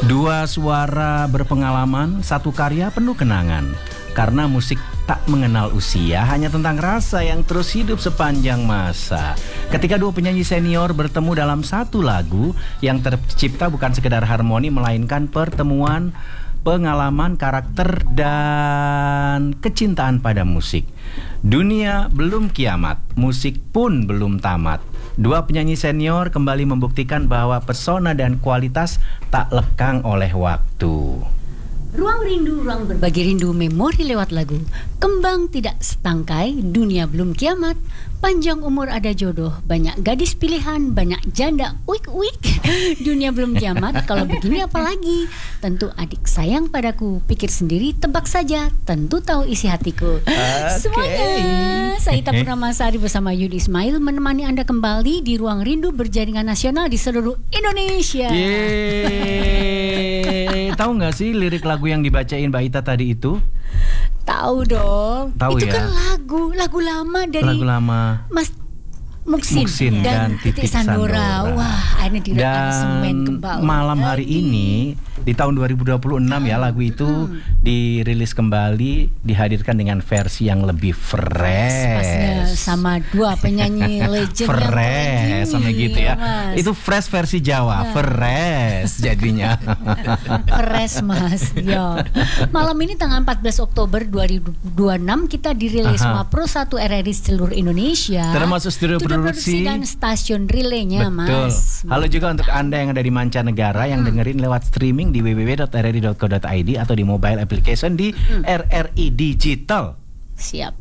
Dua suara berpengalaman, satu karya penuh kenangan. Karena musik tak mengenal usia, hanya tentang rasa yang terus hidup sepanjang masa. Ketika dua penyanyi senior bertemu dalam satu lagu yang tercipta bukan sekedar harmoni, melainkan pertemuan pengalaman, karakter, dan kecintaan pada musik. Dunia belum kiamat, musik pun belum tamat. Dua penyanyi senior kembali membuktikan bahwa pesona dan kualitas tak lekang oleh waktu. Ruang rindu, ruang berbagi rindu, memori lewat lagu. Kembang tidak setangkai, dunia belum kiamat. Panjang umur ada jodoh, banyak gadis pilihan, banyak janda, uik-uik. Dunia belum kiamat, kalau begini apalagi. Tentu adik sayang padaku, pikir sendiri, tebak saja. Tentu tahu isi hatiku. Semuanya, saya Ita Purnamasari bersama Yudi Ismail menemani Anda kembali di Ruang Rindu berjaringan nasional di seluruh Indonesia. Yeay. Tahu nggak sih lirik lagu yang dibacain Mbak Ita tadi itu? Tahu dong. Tahu itu ya? Kan lagu lama dari Lagu lama Mas Muksin dan Titik Sandora. Wah, ini dan malam hari ini di tahun 2026 ya, lagu itu dirilis kembali, dihadirkan dengan versi yang lebih fresh. Pasnya sama dua penyanyi legend fresh sama gitu ya. Mas. Itu fresh versi Jawa, fresh jadinya. Fresh Mas. Yo. Malam ini tanggal 14 Oktober 2026 kita dirilis sama Pro 1 RRI seluruh Indonesia. Termasuk studio produksi dan stasiun relaynya. Betul. Mas. Halo juga untuk Anda yang ada di mancanegara yang dengerin lewat streaming di www.rri.co.id atau di mobile application di RRI Digital. Siap.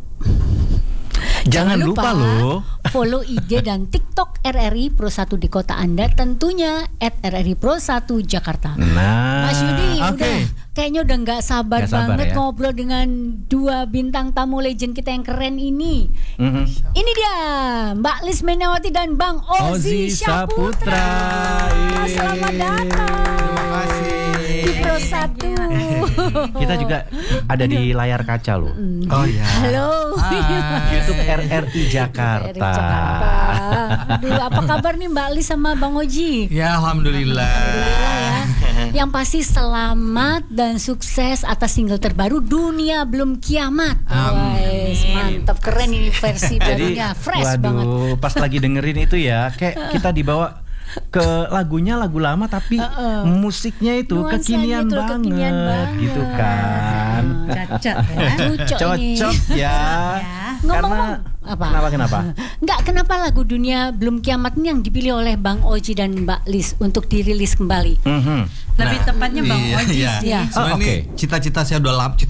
Jangan lupa loh follow IG dan TikTok RRI Pro 1 di kota Anda, tentunya @RRI Pro 1 Jakarta. Nah, Mas Yudi kayaknya udah nggak sabar banget ya? ngobrol dengan dua bintang tamu legend kita yang keren ini. Ini dia Mbak Lis Menawati dan Bang Ozi Syaputra. Selamat datang. Terima kasih. Di Pro 1. Kita juga ada di layar kaca loh. Oh ya. Halo. YouTube RRI Jakarta. Aduh, apa kabar nih Mbak Lis sama Bang Oji? Ya, alhamdulillah. Alhamdulillah ya. Yang pasti selamat dan sukses atas single terbaru Dunia Belum Kiamat. Wais, mantap, keren ini versi barunya, fresh banget. Pas lagi dengerin itu ya, kayak kita dibawa ke lagunya lagu lama tapi musiknya itu kekinian banget gitu kan. Cocok ya. Karena kenapa? Kenapa lagu Dunia Belum Kiamat ini yang dipilih oleh Bang Oji dan Mbak Lis untuk dirilis kembali? Lebih tepatnya Bang Oji sih. Soalnya ini cita-cita saya udah lama,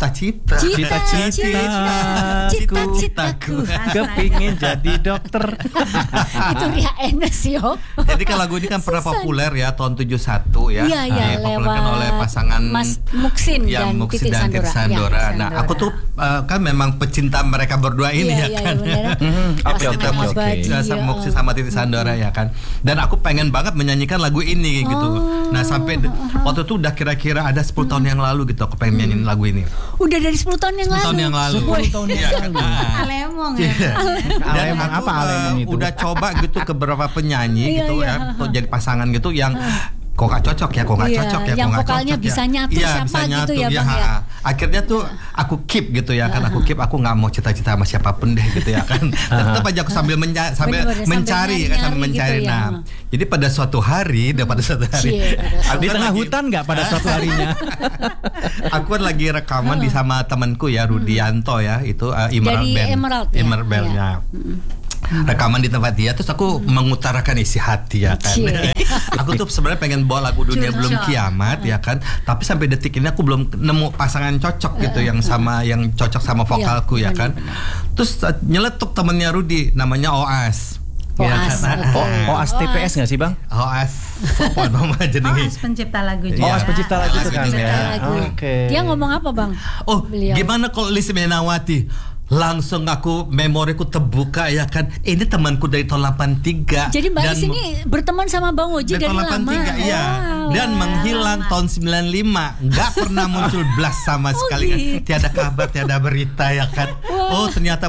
cita-citaku kepingin jadi dokter. Itu Ria Enes yo. Jadi kan lagu ini kan pernah populer ya tahun 71 ya. Iya, dipopulerkan oleh pasangan Mas Muksin dan Titik Sandora. Sandora. Nah, aku tuh kan memang pecinta mereka berdua ini ya kan. Oke. Muksin sama Titik Sandora ya kan. Dan aku pengen banget menyanyikan lagu ini gitu. Nah, sampai waktu itu udah kira-kira ada 10 tahun yang lalu gitu aku pengen nyanyiin lagu ini. Udah dari 10 tahun yang lalu. 10 tahun yang lalu. Alemong ya. Dan aku itu. udah coba gitu ke beberapa penyanyi gitu ya untuk jadi pasangan gitu yang kok gak cocok ya, yang vokalnya bisa nyatu siapa gitu ya Bang ya. Akhirnya tuh aku keep gitu ya kan, aku nggak mau cita-cita sama siapapun deh gitu ya kan. Tetap aja aku sambil mencari. Nah, jadi pada suatu hari di tengah hutan nggak pada suatu harinya. Aku kan lagi rekaman di sama temanku ya Rudianto ya, itu Emerald Band ya. Rekaman di tempat dia, terus aku mengutarakan isi hati ya kan. Aku tuh sebenarnya pengen bawa lagu Dunia Belum Kiamat ya kan, tapi sampai detik ini aku belum nemu pasangan cocok gitu yang cocok sama vokalku ya kan. Terus nyeletuk temennya Rudi namanya Oas. Oas TPS nggak sih Bang? Oas pencipta lagu juga. Oas pencipta lagu itu kan ya. Dia ngomong apa Bang? Gimana kalau Lis Menawati? langsung aku memoriku terbuka ya kan. Ini temanku dari tahun 83. Jadi Mbak Lis ini berteman sama Bang Oji dari lama. 83 iya. Dan menghilang tahun 95. Enggak pernah muncul blas sama sekali kan. Tiada kabar, tiada berita ya kan. Oh, ternyata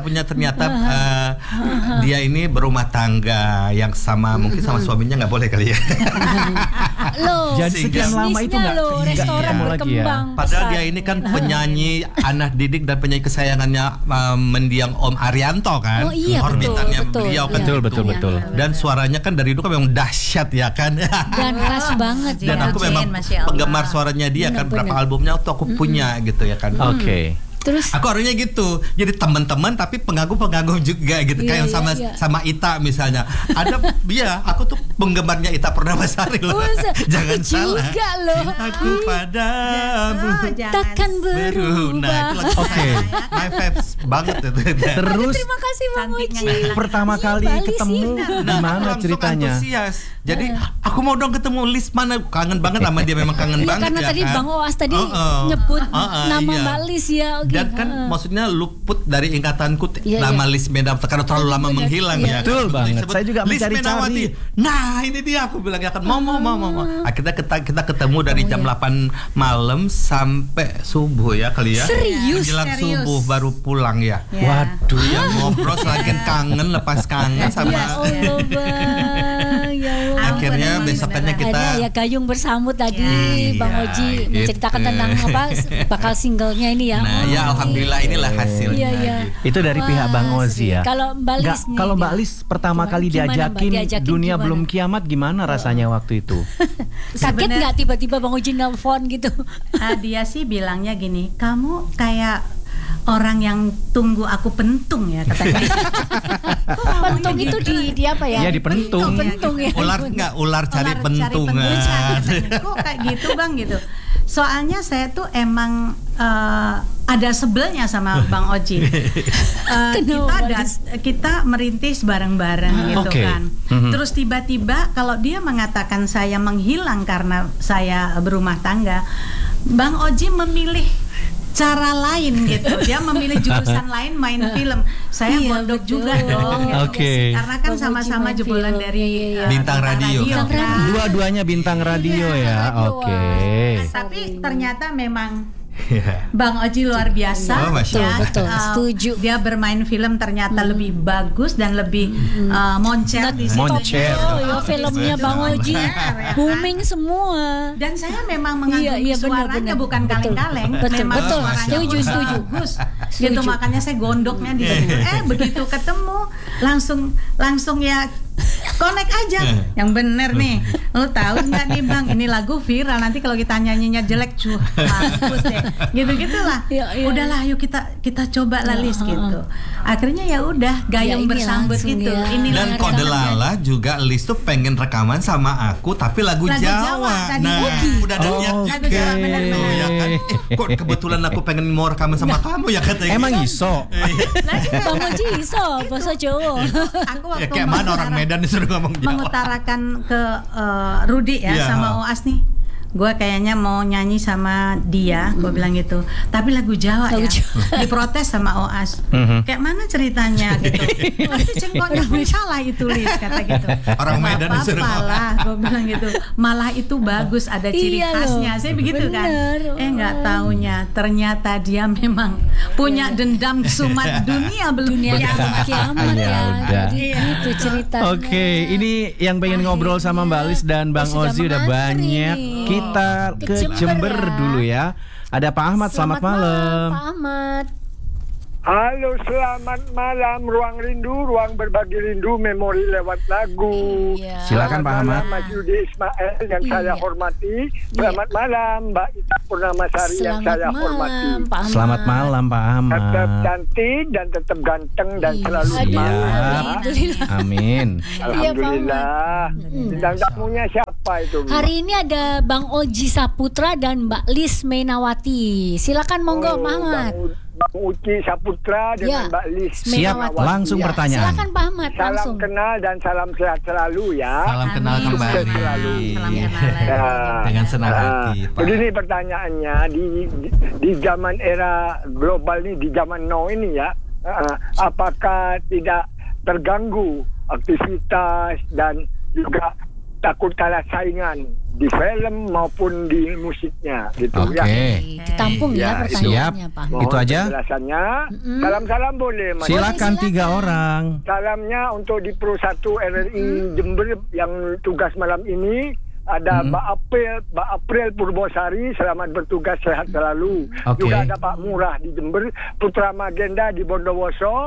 dia ini berumah tangga yang sama, mungkin sama suaminya nggak boleh kali ya. Loh, jadi sekian lama itu nggak restoran berkembang. Padahal dia ini kan penyanyi anak didik dan penyanyi kesayangannya mendiang Om Arianto kan. Oh iya, Hormitannya betul. beliau kan. Betul. Dan suaranya kan dari dulu kan memang dahsyat ya kan. Dan khas banget. Dan aku memang penggemar suaranya dia kan. Berapa albumnya waktu aku punya gitu ya kan. Oke. Terus aku orangnya gitu, jadi teman-teman tapi pengagum juga gitu, kayak sama Ita misalnya. Ada aku tuh penggemarnya Ita Purnamasari loh. Jangan salah. Juga loh. Aku padamu takkan berubah. Nah, itu lagu my faves banget itu. Terus terima kasih Bang Oji. Pertama kali ketemu gimana ceritanya? Antusias. Jadi aku mau dong ketemu Lis, mana kangen banget sama dia, memang kangen banget karena ya tadi kan? Bang Oas tadi nyebut nama Mbak Lis ya. Dan kan maksudnya luput dari ingatanku nama Lis Menawati karena terlalu lama menghilang ya. Betul banget. Saya juga mencari-cari. Nah, ini dia aku bilang ya kan mau. Akhirnya kita ketemu dari jam 8 malam sampai subuh ya kali ya. Serius? Menjelang subuh baru pulang ya. Waduh, ya ngobrol lagi kangen, lepas kangen sama. Ya Allah. Akhirnya besokannya kita ada ya gayung bersambut tadi Bang Oji menceritakan tentang bakal singlenya ini ya. Nah, ya alhamdulillah inilah hasilnya. Itu dari pihak Bang Ozi ya. Kalau Mbak Lis nih. Kalau Mbak Lis pertama kali diajakin Dunia Belum Kiamat gimana rasanya waktu itu? Kaget nggak tiba-tiba Bang Oji nelfon gitu? Dia sih bilangnya gini, kamu kayak orang yang tunggu aku pentung ya katanya. Pentung itu di apa ya? Iya di pentung. Pentung ya. Ular cari pentung. Kok kayak gitu Bang gitu. Soalnya saya tuh emang ada sebelnya sama Bang Oji. Kita merintis bareng-bareng gitu kan. Terus tiba-tiba kalau dia mengatakan saya menghilang karena saya berumah tangga, Bang Oji memilih cara lain gitu. Dia memilih jurusan lain, main film. Saya gondok juga dong. Oke. Karena kan sama-sama jebolan dari bintang radio. Dua-duanya bintang radio ya. Oke. Tapi ternyata memang Bang Oji luar biasa. Betul. Setuju. Dia bermain film ternyata lebih bagus dan lebih moncer di situ. Moncer. Filmnya Bang Oji booming semua. Dan saya memang mengagumi suaranya, bukan kaleng-kaleng. Betul. Setuju. Bagus. Gitu makanya saya gondoknya di situ. Begitu ketemu langsung ya connect aja. Yang bener nih. Lo tahu nggak nih Bang, ini lagu viral, nanti kalau kita nyanyinya jelek mampus deh. Gitu-gitulah. Udahlah yuk kita coba lah Lis gitu. Akhirnya ya udah gayung bersambut gitu. Dan kode lala juga Lis tuh pengen rekaman sama aku tapi lagu Jawa. Nah, udah ada lagu Jawa bener. Ya kan? Kok kebetulan aku pengen mau rekaman sama kamu ya katanya. Emang iso? Bang Oji iso bahasa Jawa. Aku waktu kayak mana orang Medan disuruh ngomong Jawa. Mengutarakan ke Rudi sama Oas nih, gue kayaknya mau nyanyi sama dia, gue bilang gitu. Tapi lagu Jawa ya. Diprotes sama Oas. Kayak mana ceritanya gitu. Nanti cengkoknya pun salah itu Lis, kata gitu. Orang Medan disuruh lah, gue bilang gitu. Malah itu bagus, ada ciri khasnya. Saya begitu kan. Nggak taunya ternyata dia memang punya dendam kesumat dunia belum kiamat ya. Jadi itu ceritanya. Oke, ini yang pengen ngobrol sama Mbak Lis dan Bang Ozi udah banyak. Kita ke Jember dulu ya. Ada Pak Ahmad, selamat malam. Pak Ahmad. Halo, selamat malam. Ruang Rindu, ruang berbagi rindu, memori lewat lagu. Silakan Pak Ahmad. Mas Yudi Ismail yang saya hormati. Selamat malam Mbak Ita Purnamasari yang saya hormati. Selamat malam Pak Ahmad. Tetap cantik dan tetap ganteng dan selalu semangat. Amin. Alhamdulillah. Bintang tamunya siapa itu? Hari ini ada Bang Oji Saputra dan Mbak Lis Menawati. Silakan monggo Pak Ahmad. Bang Uci Saputra dengan Mbak Lis. Siap, langsung pertanyaan. Silakan Pak Ahmad, langsung. Salam kenal dan salam sehat selalu ya. Salam kenal kembali. Dengan senang hati. Begini pertanyaannya, di zaman era global ini, di zaman now ini ya, apakah tidak terganggu aktivitas dan juga takut kalah saingan di film maupun di musiknya gitu. Oke. Ya. Ditampung ya pertanyaannya, Pak. Mohon Itu aja. penjelasannya. Salam-salam boleh, Mas. Silakan 3 orang. Salamnya untuk di Pro 1 RRI Jember yang tugas malam ini. Ada Mbak April Purbosari, selamat bertugas, sehat selalu. Oke. Juga ada Pak Murah di Jember, Putra Magenda di Bondowoso,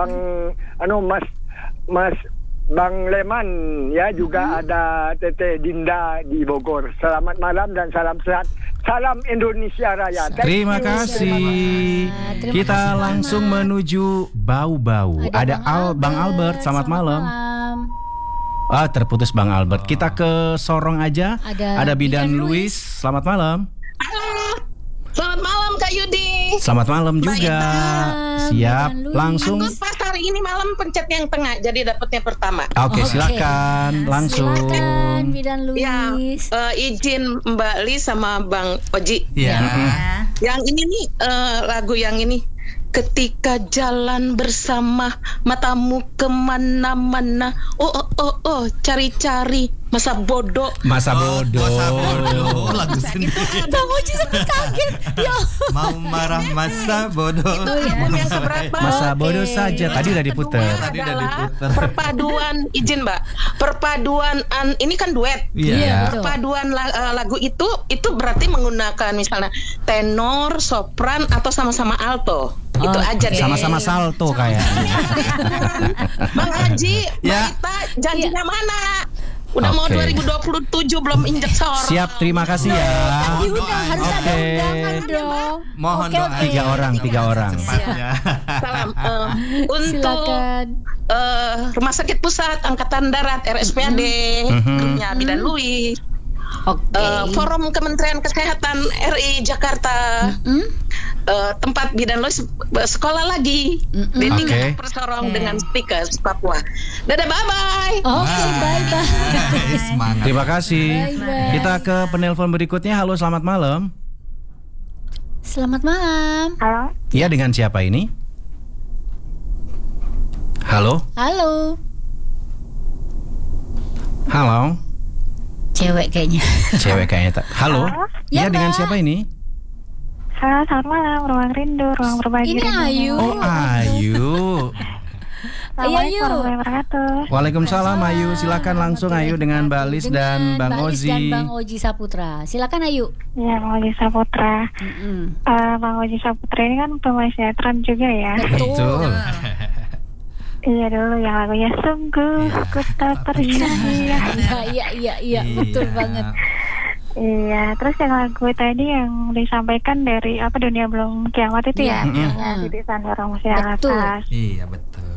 Mas Bang Leman ya, juga ada Teteh Dinda di Bogor. Selamat malam dan salam sehat. Salam Indonesia Raya. Terima kasih. Kita langsung menuju Bau-Bau. Ada Bang Albert, selamat malam. Terputus Bang Albert. Kita ke Sorong aja. Ada Bidan Luis. Selamat malam. Halo. Selamat malam Kak Yudi. Selamat malam juga. Siap. Langsung. Aku pas hari ini malam pencet yang tengah, jadi dapatnya pertama. Oke, silakan. Langsung. Silakan Bidan Luis. Ya, izin Mbak Lis sama Bang Oji. Ya. Yang ini nih lagu yang ini. Ketika jalan bersama, matamu kemana-mana. Oh, cari-cari masa bodoh. Masa bodoh. Lagu sendiri. Bang Oji sempat kaget. Ya. Mau marah masa bodoh. Yang seberapa? Masa bodoh saja. Tadi udah diputer. Perpaduan, izin Mbak. Perpaduan ini kan duet. Iya. Perpaduan lagu itu berarti menggunakan misalnya tenor, sopran atau sama-sama alto. Itu aja deh. Sama-sama salto kayak. Bang Haji, Ya. Mbak Ita, janjinya mana? Udah mau 2027 belum injek sorong. Siap, terima kasih ya. Diundang, harus ada undangan dong. Mohon doa. 3 orang. Cepatnya. Salam untuk Silakan. Rumah Sakit Pusat Angkatan Darat RSPAD, grupnya Bidan Luis. Forum Kementerian Kesehatan RI Jakarta. Tempat Bidan Luis sekolah lagi di tingkat Persorong dengan Stikers Papua. Dadah, bye-bye. Oke, bye-bye. Semangat. Terima kasih. Bye-bye. Kita ke penelpon berikutnya. Halo, selamat malam. Selamat malam. Halo. Iya, dengan siapa ini? Halo? Halo. Halo? Cewek kayaknya. Cewek kayaknya. Halo? Ya, Iya, dengan Mbak. siapa ini? Halo, selamat malam. Ruang Rindu, ruang berbagi. Ini rindu. Ayu. Oh, Ayu. Assalamualaikum Ayu. warahmatullahi wabarakatuh. Waalaikumsalam Ayu. Silakan langsung Ayu dengan Mbak Lis dan Bang Mbak Lis dan Ozi. Bang Oji Saputra. Silakan Ayu. Ya, Bang Oji Saputra. Bang Oji Saputra ini kan pemain sinetron juga ya. Betul. Iya dulu yang lagunya Sungguh Ku Tak Percaya. Iya, betul banget. Iya, terus yang lagu tadi yang disampaikan dari Dunia Belum Kiamat itu ya. Iya. Di Sandoro Musia Betul. Atas. Iya, betul.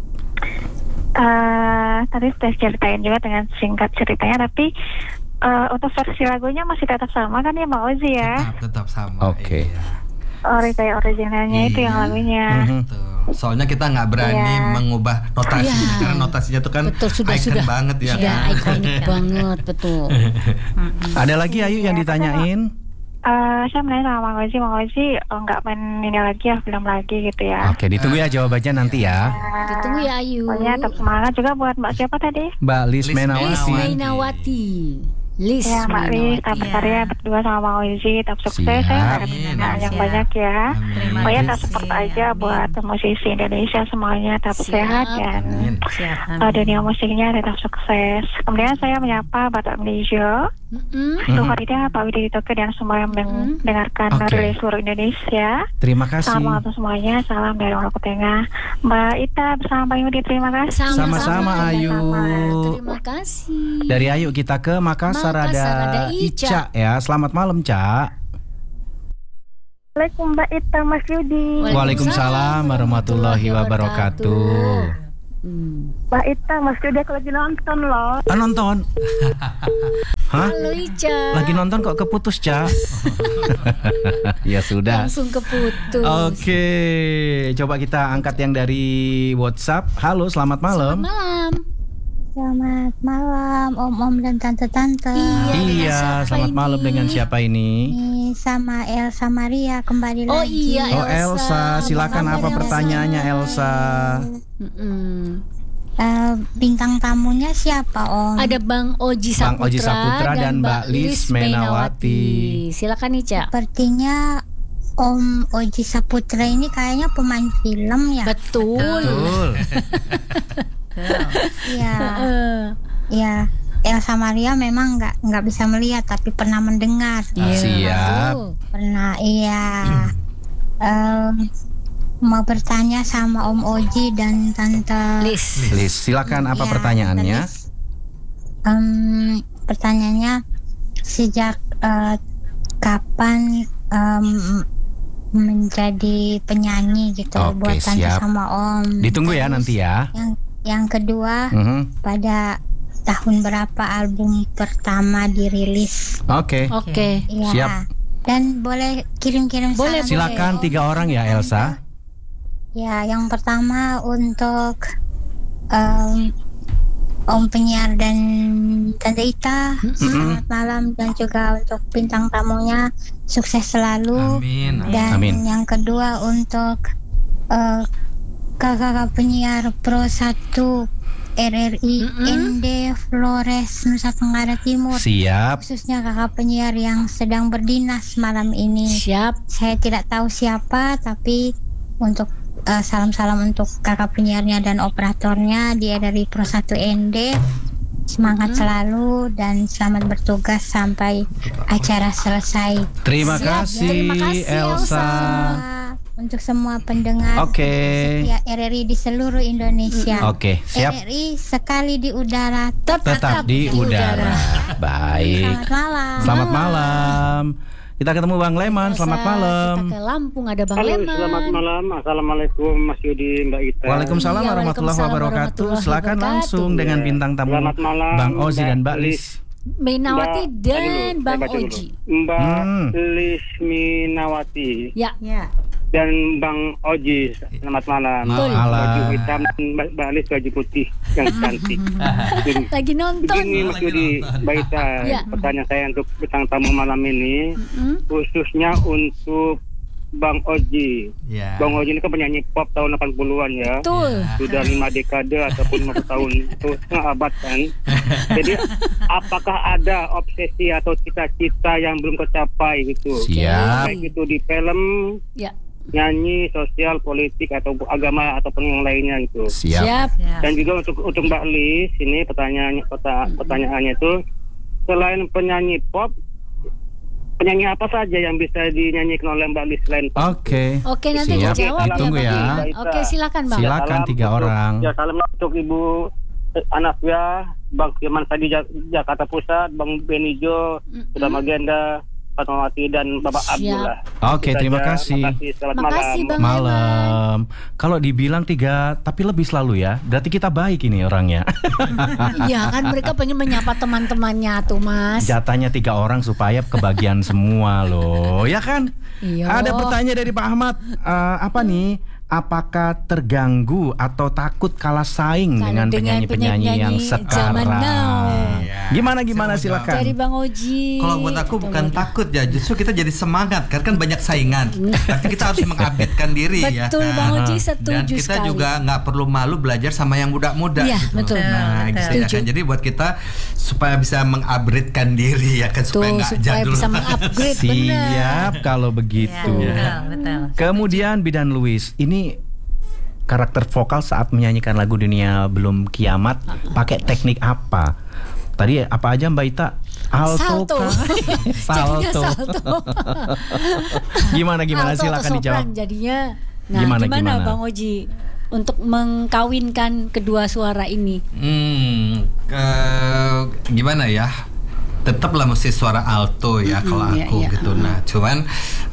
Tadi sudah ceritain juga dengan singkat ceritanya, tapi untuk versi lagunya masih tetap sama kan ya Bang Ozi ya? Tetap sama. Oke. Iya. Kayak originalnya itu yang lagunya. Betul. Soalnya kita nggak berani mengubah notasi karena notasinya itu kan Betul, icon sudah. banget ya. Sudah ikonik banget, betul. Ada lagi Ayu yang ditanyain? Saya menanya sama Bang Ozi nggak main ini lagi ya, belum lagi gitu ya. Oke, ditunggu ya jawabannya nanti ya. Ditunggu ya Ayu. Pokoknya tetap semangat juga buat Mbak siapa tadi? Mbak Lis Menawati. Mainawati. Lis Ya Mbak Lis, tetap karya berdua sama Bang Ozi, tetap sukses. Saya harap yang banyak ya. Pokoknya tetap support aja buat musisi Indonesia semuanya, tetap sehat dan dunia musiknya tetap sukses. Kemudian saya menyapa Bapak Melijo, Farida, Pak Widi Toko dan semua yang mendengarkan dari seluruh Indonesia. Terima kasih. Salam untuk semuanya, salam dari Maluku Tengah. Mbak Ita bersama Pak Yudi, terima kasih. Sama-sama Ayu. Terima kasih. Dari Ayu kita ke Makassar, ada Ica ya. Selamat malam, Ca. Assalamualaikum Mbak Ita, Mas Yudi. Waalaikumsalam warahmatullahi wabarakatuh. Mbak Ita, Mas Yudi aku lagi nonton loh. Nonton? Hah? Halo Ica. Lagi nonton kok keputus, Ca? Ya sudah. Langsung keputus. Oke, coba kita angkat yang dari WhatsApp. Halo, selamat malam. Selamat malam. Selamat malam Om dan Tante-tante. Iya, selamat malam dengan siapa ini? Ini sama Elsa Maria kembali lagi. Oh iya, Elsa, silakan apa pertanyaannya Elsa? Bintang tamunya siapa Om? Ada Bang Oji Saputra dan Mbak Lis Menawati. Silakan Ica. Sepertinya Om Oji Saputra ini kayaknya pemain film ya. Betul. Iya. Iya. Elsa Maria memang nggak bisa melihat tapi pernah mendengar. Siap. Pernah, iya. Mau bertanya sama Om Oji dan Tante Lis, silakan apa pertanyaannya? Pertanyaannya sejak kapan menjadi penyanyi gitu buat Tante sama Om. Ditunggu ya nanti ya. Yang kedua, pada tahun berapa album pertama dirilis? Oke. Ya. Siap. Dan boleh kirim-kirim salam. Silakan 3 orang ya Elsa. Ya, yang pertama untuk Om penyiar dan Tante Ita, selamat malam, dan juga untuk bintang tamunya sukses selalu. Amin. Dan yang kedua untuk kakak penyiar Pro 1 RRI ND Flores Nusa Tenggara Timur. Siap. Khususnya kakak penyiar yang sedang berdinas malam ini. Siap. Saya tidak tahu siapa, tapi untuk salam-salam untuk kakak penyiarnya dan operatornya dia dari Pro 1 ND. Semangat selalu dan selamat bertugas sampai acara selesai. Terima kasih Elsa. Untuk semua pendengar setia RRI di seluruh Indonesia. Siap. RRI sekali di udara tetap di udara. Baik. Selamat malam. Kita ketemu Bang Leman. Selamat malam. Kita ke Lampung, ada Bang Leman. Selamat malam. Assalamualaikum Mas Yudi, Mbak Ita. Waalaikumsalam warahmatullahi wabarakatuh. Silakan langsung dengan bintang tamu Bang Ozi dan Mbak Lis Menawati dan Bang Oji. Mbak Lis Menawati. Ya. Dan Bang Oji, selamat malam. Baju hitam, Mbak Lis baju putih yang cantik. Lagi nonton. Ini Mas Yudi, Mbak Ita, pertanyaan saya untuk bintang tamu malam ini, khususnya untuk Bang Oji. Bang Oji ini kan penyanyi pop tahun 80-an ya. Betul. Sudah 5 dekade ataupun 50 tahun, itu setengah abad kan. Jadi apakah ada obsesi atau cita-cita yang belum tercapai gitu? Siap. Baik itu di film, nyanyi, sosial, politik atau agama ataupun yang lainnya itu. Siap. Dan juga untuk Mbak Lis ini pertanyaannya itu, selain penyanyi pop, penyanyi apa saja yang bisa dinyanyikan oleh Mbak Lis selain pop? Oke, nanti dijawab Tunggu ya. Oke, silakan Bang. Silakan 3 orang. Salam untuk Ibu Anafia, Bang Firman Sadi Jakarta Pusat, Bang Benijo, Sudah Magenda, Fatmawati dan Bapak Abdullah. Terima kasih. Selamat malam. Malam. Kalau dibilang 3 tapi lebih selalu ya, berarti kita baik ini orangnya. Iya kan, mereka pengen menyapa teman-temannya tuh Mas. Jatahnya 3 orang supaya kebagian semua loh, ya kan? Iya. Ada pertanyaan dari Pak Ahmad. Apa nih? Apakah terganggu atau takut kalah saing dengan penyanyi-penyanyi yang sekarang? Gimana silakan. Dari Bang Oji. Kalau buat aku bukan takut ya, justru kita jadi semangat karena kan banyak saingan. Tapi kita harus mengupdatekan diri ya. Betul Bang Oji, setuju Dan kita sekali. juga nggak perlu malu belajar sama yang muda-muda gitu. Betul. Nah, kan. Jadi buat kita supaya bisa mengupgradekan diri ya kan, supaya nggak jadul. Bisa mengupgrade. Siap kalau begitu. Betul. Kemudian Bidan Luis, ini karakter vokal saat menyanyikan lagu Dunia Belum Kiamat pakai teknik apa? Tadi apa aja Mbak Ita? Alto. Salto. Gimana silakan dijawab. Jadinya. Nah, gimana Bang Oji untuk mengkawinkan kedua suara ini? Gimana ya? Tetaplah mesti suara alto ya kalau aku gitu. Nah, cuman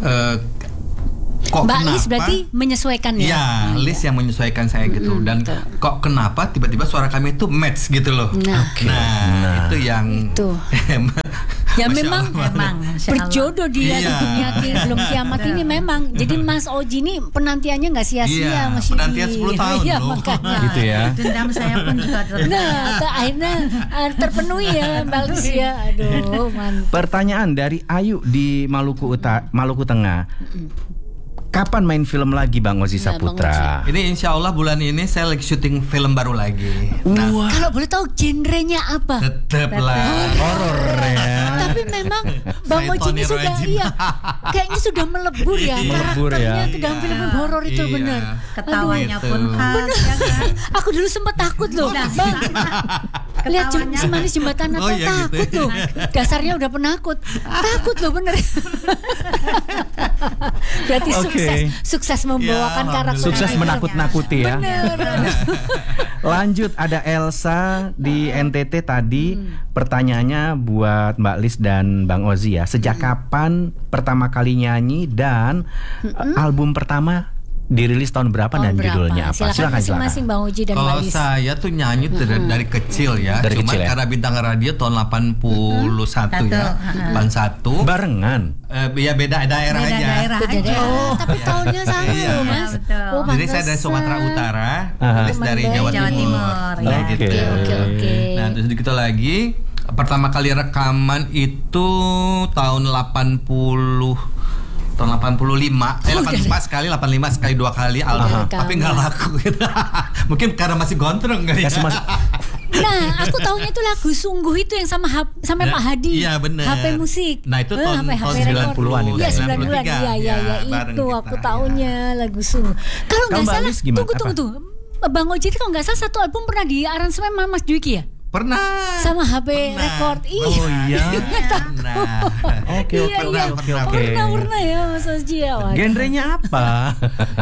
kok Mbak kenapa? Lis berarti menyesuaikan ya? Ya, Lis yang menyesuaikan saya gitu. Dan kok kenapa tiba-tiba suara kami itu match gitu loh. Nah, itu yang Ya memang berjodoh dia di dunia belum kiamat ini memang. Jadi Mas Oji ini penantiannya nggak sia-sia, Mas Yudi. Penantian 10 tahun loh. Makanya. Gitu ya. Dendam saya pun juga akhirnya terpenuhi ya Mbak Lis ya. Aduh, mantap. Pertanyaan dari Ayu di Maluku Tengah. Kapan main film lagi Bang Oji Saputra? Ini insya Allah bulan ini saya lagi syuting film baru lagi. Nah, kalau boleh tahu genrenya apa? Tetaplah horor ya. Tapi memang Bang Oji ini sudah kayaknya sudah melebur ya karakternya ke dalam film horor itu benar. Ketawanya pun khas. Ya kan? Aku dulu sempat takut loh, Bang. Lihat Semanis Jembatan Natal takut loh. Dasarnya udah penakut. Takut loh bener. Berarti sukses membawakan karakter. Sukses menakut-nakuti ya. Lanjut ada Elsa di NTT tadi. Pertanyaannya buat Mbak Lis dan Bang Ozi ya. Sejak kapan pertama kali nyanyi dan album pertama dirilis tahun berapa dan judulnya apa? Silakan masing-masing Bang Oji dan Mbak Lis. Kalau saya tuh nyanyi dari kecil ya. Cuma karena bintang radio tahun 81 ya. 81. Barengan. Ya beda daerah aja. Tapi tahunnya sama loh Mas. Jadi saya dari Sumatera Utara, Lis dari Jawa Timur. Oke. Nah terus gitu lagi. Pertama kali rekaman itu tahun 85 84 sekali, 85 sekali 2 kali album, tapi nggak laku gitu. Mungkin karena masih gondrong kali ya. Nah, aku tahunya itu lagu Sungguh itu yang sama Pak Hadi. Iya benar. HP musik. Nah itu tahun 90-an itu. Iya 90-an. Iya itu aku tahunya lagu Sungguh. Kalau nggak salah, tunggu. Bang Oji itu kalau nggak salah satu album pernah di aransemen sama Mas Dwiki ya? Pernah. Sama HP record. Oh iya. Oke. Pernah ya Mas Oji ya. Genrenya apa?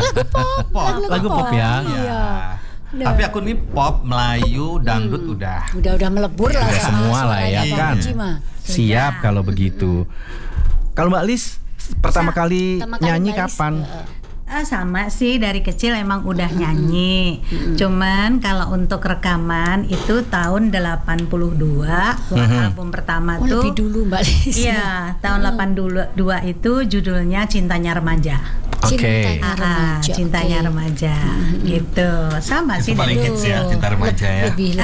Lagu pop ya. Iya. Tapi aku nih pop, Melayu, dangdut udah melebur lah ya, semua lah ya kan. Siap kalau begitu. Kalau Mbak Lis pertama kali nyanyi kapan? Sama sih dari kecil emang udah nyanyi. Cuman kalau untuk rekaman itu tahun 82 album pertama tuh. Lebih dulu Mbak Lis. Iya, tahun 82 itu judulnya Cintanya Remaja. Cintanya Remaja. Gitu. Sama itu sih paling hits ya Cinta Remaja ya. Lebih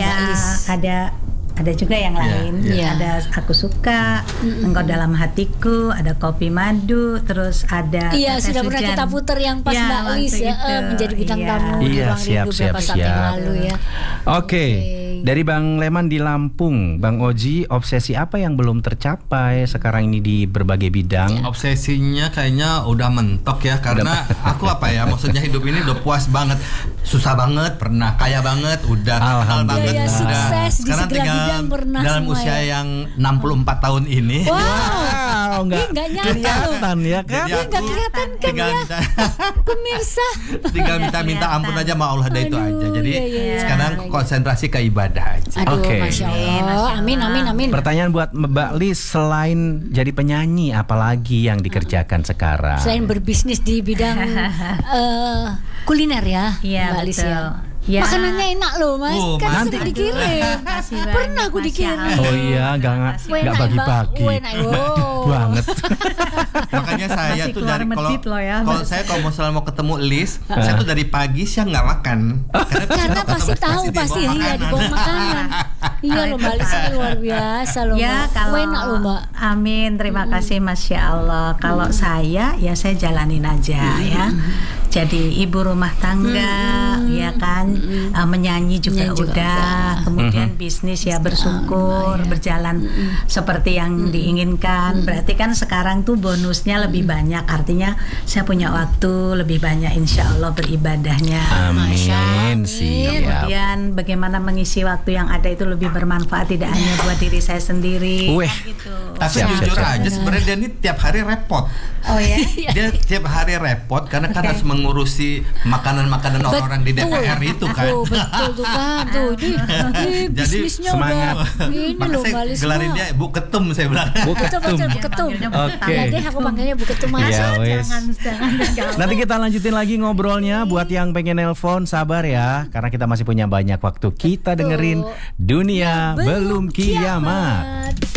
ya, ada juga yang lain. Ada Aku Suka, Engkau Dalam Hatiku, ada Kopi Madu, terus ada sudah pernah kita putar yang pas Mbak Lis menjadi bintang tamu di Ruang Rindu beberapa saat yang lalu ya. Oke. Dari Bang Leman di Lampung, Bang Oji, obsesi apa yang belum tercapai sekarang ini di berbagai bidang? Obsesinya kayaknya udah mentok ya, karena aku maksudnya hidup ini udah puas banget, susah banget, pernah kaya banget, udah kenal banget, sukses sekarang tinggal dalam usia yang 64 tahun ini. Wow, nggak kelihatan ya kan? Nggak kelihatan kan ya, pemirsa. Tinggal minta ampun aja sama Allah, itu aja. Jadi sekarang konsentrasi ke ibadah. Oke. Masya Allah. Amin. Pertanyaan buat Mbak Lis, selain jadi penyanyi, apalagi yang dikerjakan sekarang? Selain berbisnis di bidang kuliner ya, Mbak Lis ya. Makanannya enak loh Mas, kan sering dikirim. Pernah aku dikirim. Oh iya, nggak bagi-bagi. Banget. Makanya saya tuh dari kalau misalnya mau ketemu Lis, saya tuh dari pagi siang nggak makan. Karena pasti dibawa makanan. Iya loh Mbak Lis, ini luar biasa loh. Ya kalau enak loh Mbak. Amin, terima kasih Masya Allah. Kalau saya jalanin aja ya. Jadi ibu rumah tangga, ya kan, menyanyi juga udah, kemudian bisnis ya bersyukur, berjalan seperti yang diinginkan. Berarti kan sekarang tuh bonusnya lebih banyak, artinya saya punya waktu lebih banyak insya Allah beribadahnya. Amin. Kemudian bagaimana mengisi waktu yang ada itu lebih bermanfaat, tidak hanya buat diri saya sendiri. Gitu. Tapi jujur aja sebenarnya dia ini tiap hari repot. Oh ya? Dia tiap hari repot karena kan harus mengurusi makanan-makanan orang-orang di DPR itu kan. Betul tuh kan. Jadi semangat. Maka saya gelarin dia Bu Ketum, saya bilang. Bu Ketum. Oke. Ya deh, aku panggilnya Bu Ketum aja. Jangan. Nanti kita lanjutin lagi ngobrolnya. Buat yang pengen nelpon, sabar ya, karena kita masih punya banyak waktu. Kita dengerin Dunia Belum Kiamat.